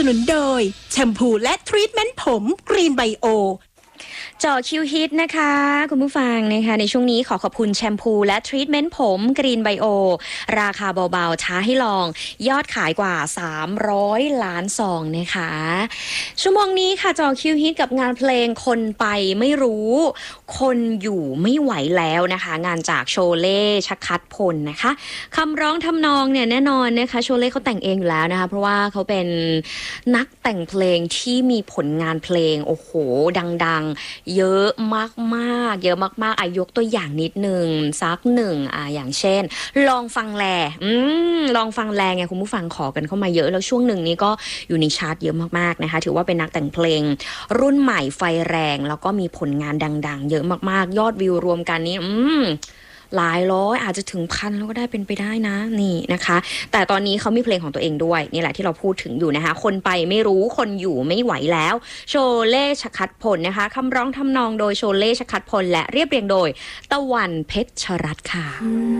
นุนโดยแชมพูและทรีทเมนต์ผมกรีนไบโอเจาะคิวฮิตนะคะคุณผู้ฟังนะคะในช่วงนี้ขอบคุณแชมพูและทรีทเมนต์ผมกรีนไบโอราคาเบาๆท้าให้ลองยอดขายกว่า300 ล้านซองนะคะชั่วโมงนี้ค่ะเจาะคิวฮิตกับงานเพลงคนไปไม่รู้คนอยู่ไม่ไหวแล้วนะคะงานจากโชเล่ชักคัดพลนะคะคำร้องทำนองเนี่ยแน่นอนนะคะโชเล่เขาแต่งเองอยู่แล้วนะคะเพราะว่าเขาเป็นนักแต่งเพลงที่มีผลงานเพลงโอ้โหดังๆเยอะมากๆเยอะมากๆยกตัวอย่างนิดนึงสักหนึ่งอย่างเช่นลองฟังแลลองฟังแลไงคุณผู้ฟังขอกันเข้ามาเยอะแล้วช่วงหนึ่งนี้ก็อยู่ในชาร์ตเยอะมากๆนะคะถือว่าเป็นนักแต่งเพลงรุ่นใหม่ไฟแรงแล้วก็มีผลงานดังๆเยอะมากๆยอดวิวรวมกันนี้หลายร้อยอาจจะถึงพันแล้วก็ได้เป็นไปได้นะนี่นะคะแต่ตอนนี้เขามีเพลงของตัวเองด้วยนี่แหละที่เราพูดถึงอยู่นะคะคนไปไม่รู้คนอยู่ไม่ไหวแล้วโชเล่ชคัดพลนะคะคำร้องทำนองโดยโชเล่ชคัดพลและเรียบเรียงโดยตะวันเพชรรัตน์ค่ะ